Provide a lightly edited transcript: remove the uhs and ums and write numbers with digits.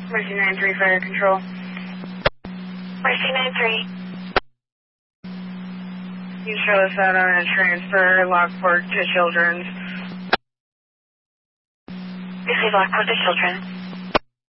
Mercy 9-3, fire control. Mercy 9-3. You show us out on a transfer, Lockport to Children's. Receive Lockport to Children's.